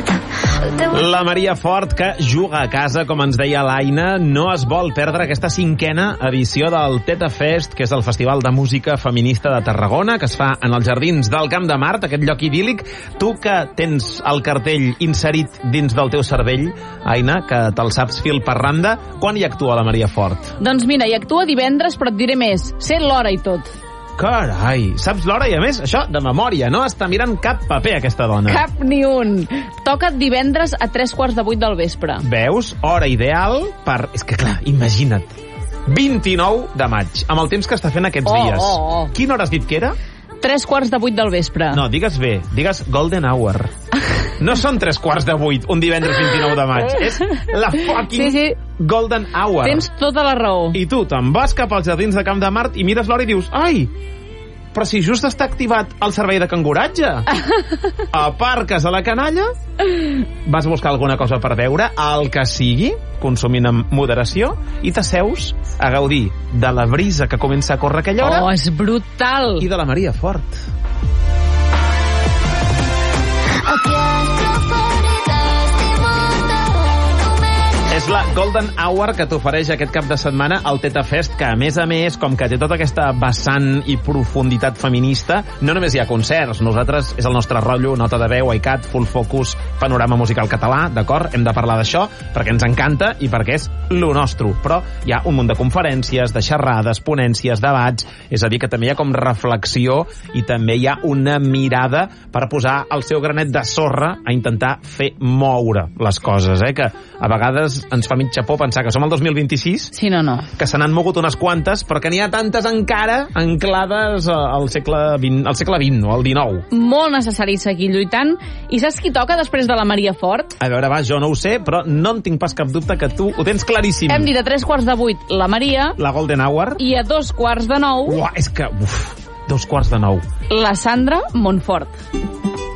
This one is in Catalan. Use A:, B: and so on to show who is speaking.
A: La Maria Fort, que juga a casa, com ens deia l'Aina, no es vol perdre aquesta 5a edició del Teta Fest, que és el festival de música feminista de Tarragona, que es fa en els jardins del Camp de Mart, aquest lloc idíl·lic. Tu que tens el cartell inserit dins del teu cervell, Aina, que te'l saps fil per randa, quan hi actua la Maria Fort?
B: Doncs mira, hi actua divendres, però et diré més. Sé l'hora i tot.
A: Carai, saps l'hora i a més, això de memòria, no està mirant cap paper aquesta dona.
B: Cap ni un. Toca divendres a 7:45 del vespre.
A: Veus? Hora ideal per... És que clar, imagina't. 29 de maig, amb el temps que està fent aquests dies. Quina hora has dit que era?
B: 7:45 del vespre.
A: No, digues bé, digues golden hour. No són 7:45 un divendres 29 de maig. És la fucking golden hour.
B: Tens tota la raó.
A: I tu te'n vas cap als jardins de Camp de Mart i mires l'hora i dius, ai, però si just està activat el servei de canguratge. Aparques a la canalla, vas buscar alguna cosa per beure, el que sigui, consumint amb moderació, i t'asseus a gaudir de la brisa que comença a córrer aquella hora.
B: Oh, és brutal.
A: I de la Maria Fort. És la Golden Hour que t'ofereix aquest cap de setmana el Teta Fest, que a més, com que té tota aquesta vessant i profunditat feminista, no només hi ha concerts, nosaltres és el nostre rotllo, nota de veu, iCat, Full Focus, panorama musical català, d'acord? Hem de parlar d'això perquè ens encanta i perquè és lo nostre, però hi ha un munt de conferències, de xerrades, ponències, debats, és a dir, que també hi ha com reflexió i també hi ha una mirada per posar el seu granet de sorra a intentar fer moure les coses, que a vegades ens fa mitja por pensar que som el 2026,
B: sí, no.
A: Que se n'han mogut unes quantes, però que n'hi ha tantes encara anclades al segle XX o al XIX.
B: Molt necessari seguir lluitant. I saps qui toca després de la Maria Fort?
A: A veure, va, jo no ho sé, però no en tinc pas cap dubte que tu ho tens claríssim.
B: Hem dit a 7:45 la Maria,
A: la Golden Hour,
B: i a 2:15
A: Uah, és que... 2:15
B: la Sandra Montfort.